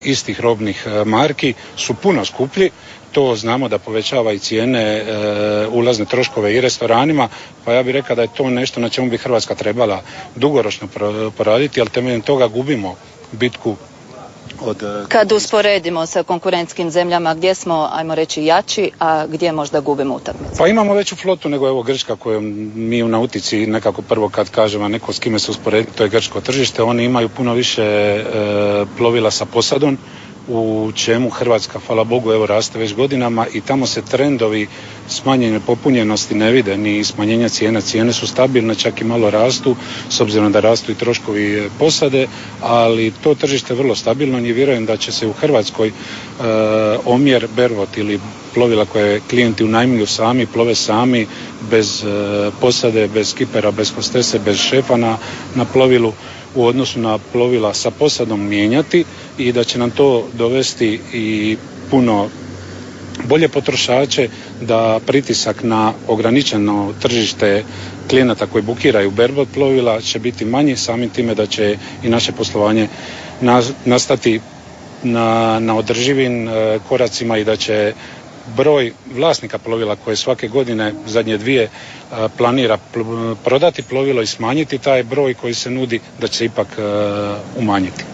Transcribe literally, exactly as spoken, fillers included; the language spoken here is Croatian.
istih robnih marki su puno skuplji. To znamo da povećava i cijene, e, ulazne troškove i restoranima, pa ja bih rekao da je to nešto na čemu bi Hrvatska trebala dugoročno poraditi, ali temeljem toga gubimo bitku. Od... Kad usporedimo sa konkurentskim zemljama, gdje smo, ajmo reći, jači, a gdje možda gubimo utakmicu? Pa imamo veću flotu nego evo Grčka, koju mi u nautici nekako prvo kad kažemo neko s kime se usporedi, to je grčko tržište. Oni imaju puno više e, plovila sa posadom, u čemu Hrvatska, hvala Bogu, evo raste već godinama i tamo se trendovi smanjene popunjenosti ne vide, ni smanjenja cijena. Cijene su stabilne, čak i malo rastu, s obzirom da rastu i troškovi posade, ali to tržište je vrlo stabilno i vjerujem da će se u Hrvatskoj e, omjer bervot ili plovila koje klijenti unajmljuju sami, plove sami, bez e, posade, bez kipera, bez hostese, bez šefa na, na plovilu, u odnosu na plovila sa posadom mijenjati i da će nam to dovesti i puno bolje potrošače, da pritisak na ograničeno tržište klijenata koji bukiraju berbot plovila će biti manji, samim time da će i naše poslovanje nastati na, na održivim e, koracima i da će broj vlasnika plovila koje svake godine zadnje dvije planira prodati plovilo i smanjiti taj broj koji se nudi, da će se ipak umanjiti.